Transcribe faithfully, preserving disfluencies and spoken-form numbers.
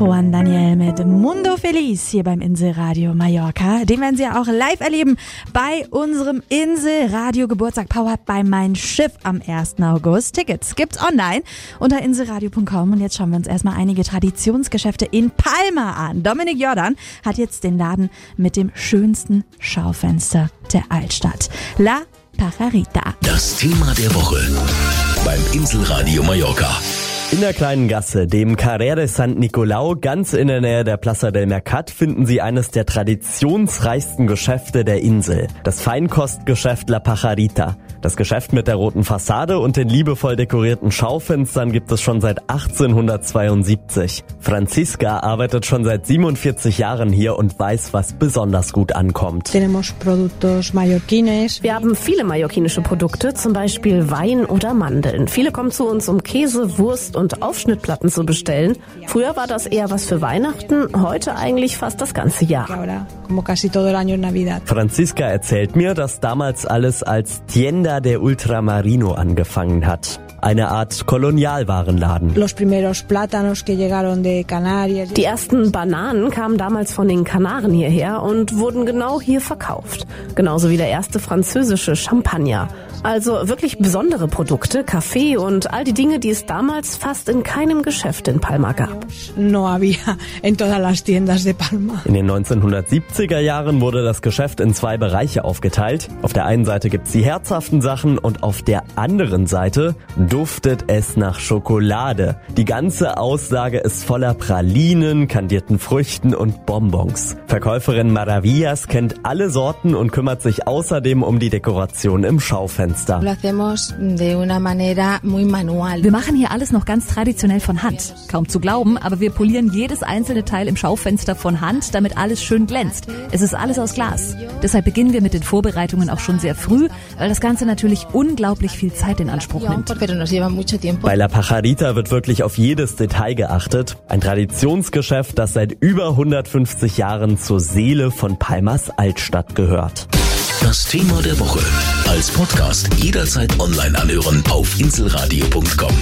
Juan Daniel mit Mundo Feliz hier beim Inselradio Mallorca. Den werden Sie ja auch live erleben bei unserem Inselradio Geburtstag powered by Mein Schiff am ersten August. Tickets gibt's online unter inselradio punkt com. Und jetzt schauen wir uns erstmal einige Traditionsgeschäfte in Palma an. Dominik Jordan hat jetzt den Laden mit dem schönsten Schaufenster der Altstadt. La Pajarita. Das Thema der Woche beim Inselradio Mallorca. In der kleinen Gasse, dem Carrer de Sant Nicolau, ganz in der Nähe der Plaza del Mercat, finden Sie eines der traditionsreichsten Geschäfte der Insel. Das Feinkostgeschäft La Pajarita. Das Geschäft mit der roten Fassade und den liebevoll dekorierten Schaufenstern gibt es schon seit achtzehnhundertzweiundsiebzig. Franziska arbeitet schon seit siebenundvierzig Jahren hier und weiß, was besonders gut ankommt. Wir haben viele mallorquinische Produkte, zum Beispiel Wein oder Mandeln. Viele kommen zu uns, um Käse, Wurst und Aufschnittplatten zu bestellen. Früher war das eher was für Weihnachten, heute eigentlich fast das ganze Jahr. Franziska erzählt mir, dass damals alles als Tienda de Ultramarino angefangen hat. Eine Art Kolonialwarenladen. Die ersten Bananen kamen damals von den Kanaren hierher und wurden genau hier verkauft. Genauso wie der erste französische Champagner. Also wirklich besondere Produkte, Kaffee und all die Dinge, die es damals fast in keinem Geschäft in Palma gab. In den neunzehnhundertsiebziger Jahren wurde das Geschäft in zwei Bereiche aufgeteilt. Auf der einen Seite gibt's die herzhaften Sachen und auf der anderen Seite duftet es nach Schokolade. Die ganze Auslage ist voller Pralinen, kandierten Früchten und Bonbons. Verkäuferin Maravillas kennt alle Sorten und kümmert sich außerdem um die Dekoration im Schaufenster. Wir machen hier alles noch ganz traditionell von Hand. Kaum zu glauben, aber wir polieren jedes einzelne Teil im Schaufenster von Hand, damit alles schön glänzt. Es ist alles aus Glas. Deshalb beginnen wir mit den Vorbereitungen auch schon sehr früh, weil das Ganze natürlich unglaublich viel Zeit in Anspruch nimmt. Bei La Pajarita wird wirklich auf jedes Detail geachtet. Ein Traditionsgeschäft, das seit über hundertfünfzig Jahren zur Seele von Palmas Altstadt gehört. Das Thema der Woche als Podcast jederzeit online anhören auf inselradio punkt com.